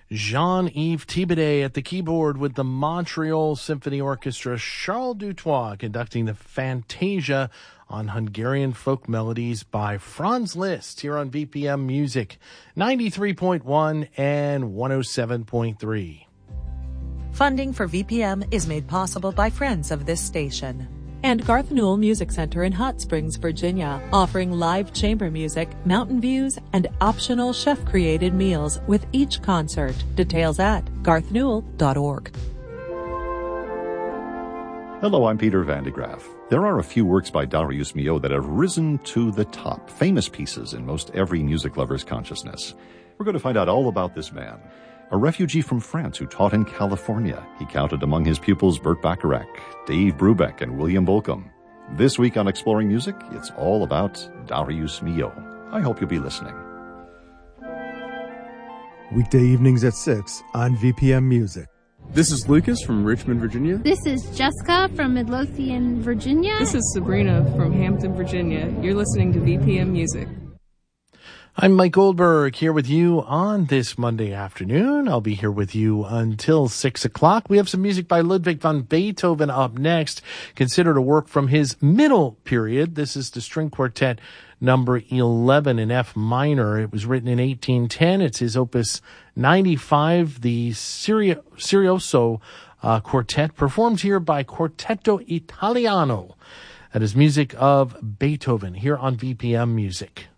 Jean-Yves Thibaudet at the keyboard with the Montreal Symphony Orchestra, Charles Dutoit conducting the Fantasia on Hungarian folk melodies by Franz Liszt here on VPM Music 93.1 and 107.3. Funding for VPM is made possible by friends of this station. And Garth Newell Music Center in Hot Springs, Virginia, offering live chamber music, mountain views, and optional chef-created meals with each concert. Details at garthnewell.org. Hello, I'm Peter Van de Graaf. There are a few works by Darius Milhaud that have risen to the top, famous pieces in most every music lover's consciousness. We're going to find out all about this man. A refugee from France who taught in California. He counted among his pupils Burt Bacharach, Dave Brubeck, and William Bolcom. This week on Exploring Music, it's all about Darius Milhaud. I hope you'll be listening. Weekday evenings at 6 on VPM Music. This is Lucas from Richmond, Virginia. This is Jessica from Midlothian, Virginia. This is Sabrina from Hampton, Virginia. You're listening to VPM Music. I'm Mike Goldberg here with you on this Monday afternoon. I'll be here with you until 6 o'clock. We have some music by Ludwig van Beethoven up next, considered a work from his middle period. This is the string quartet number 11 in F minor. It was written in 1810. It's his opus 95, the Serioso quartet, performed here by Quartetto Italiano. That is music of Beethoven here on VPM Music.